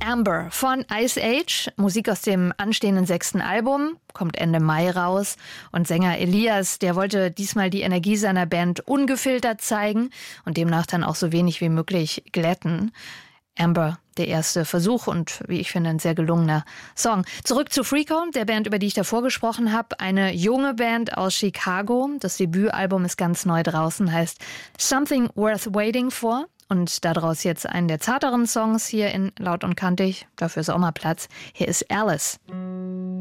Amber von Ice Age, Musik aus dem anstehenden 6. Album, kommt Ende Mai raus. Und Sänger Elias, der wollte diesmal die Energie seiner Band ungefiltert zeigen und demnach dann auch so wenig wie möglich glätten. Amber, der erste Versuch und, wie ich finde, ein sehr gelungener Song. Zurück zu Freako, der Band, über die ich davor gesprochen habe. Eine junge Band aus Chicago. Das Debütalbum ist ganz neu draußen, heißt Something Worth Waiting For. Und daraus jetzt einen der zarteren Songs hier in Laut und Kantig. Dafür ist auch mal Platz. Hier ist Alice.